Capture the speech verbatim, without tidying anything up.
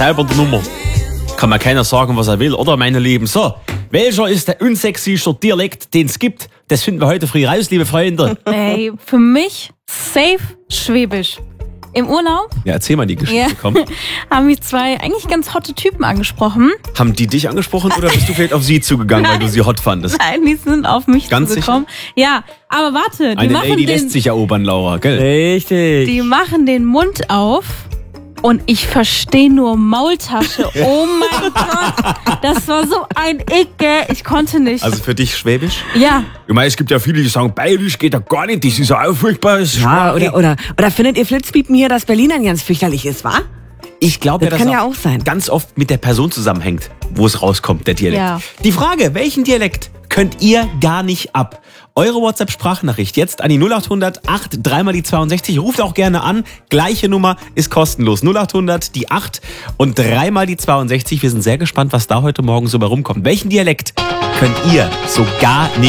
selber die Nummer. Kann mir keiner sagen, was er will, oder, meine Lieben? So, welcher ist der unsexyste Dialekt, den es gibt? Das finden wir heute früh raus, liebe Freunde. Ey, für mich safe Schwäbisch. Im Urlaub Ja, erzähl mal die Geschichte, ja, komm. haben mich zwei eigentlich ganz hotte Typen angesprochen. Haben die dich angesprochen oder bist du vielleicht auf sie zugegangen, weil du sie hot fandest? Nein, die sind auf mich Ganz zugekommen. Ja, aber warte, die Eine machen Lady den, lässt sich erobern, Laura, gell? Richtig. die machen den Mund auf und ich verstehe nur Maultasche. Oh mein Gott, das war so ein Icke, ich konnte nicht. Also für dich Schwäbisch? ja, Ich meine, es gibt ja viele, die sagen, Bayerisch geht ja gar nicht, das ist ja auch furchtbar. das ist Ja, schwierig. oder, oder, oder findet ihr Flitzpiepen hier, dass Berlinern ganz fürchterlich ist, wa? Ich glaube, Das ja, kann dass ja auch sein. ganz oft mit der Person zusammenhängt, wo es rauskommt, der Dialekt. Ja. Die Frage, welchen Dialekt könnt ihr gar nicht ab? Eure WhatsApp-Sprachnachricht jetzt an die null acht hundert acht dreimal die zweiundsechzig. Ruft auch gerne an. Gleiche Nummer ist kostenlos. null acht hundert die acht und dreimal die zweiundsechzig. Wir sind sehr gespannt, was da heute Morgen so bei rumkommt. Welchen Dialekt könnt ihr so gar nicht